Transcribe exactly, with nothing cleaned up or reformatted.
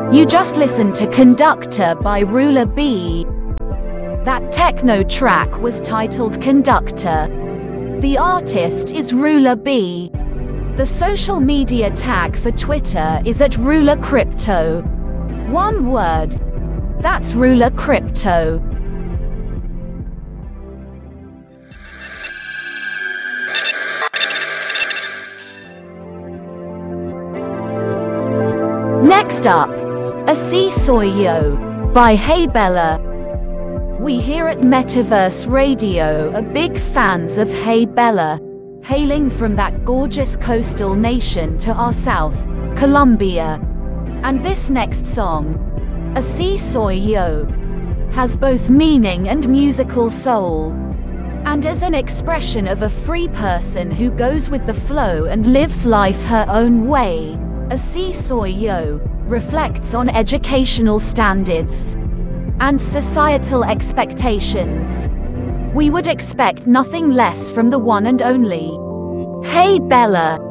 You just listened to Conductor by Ruler B. That techno track was titled Conductor. The artist is Ruler B. The social media tag for Twitter is at Ruler Crypto. One word. That's Ruler Crypto. Next up, Así Soy Yo by Hey Bella. We here at Metaverse Radio are big fans of Hey Bella, hailing from that gorgeous coastal nation to our south, Colombia. And this next song, Así Soy Yo, has both meaning and musical soul. And as an expression of a free person who goes with the flow and lives life her own way, Así Soy Yo reflects on educational standards and societal expectations. We would expect nothing less from the one and only Hey Bella.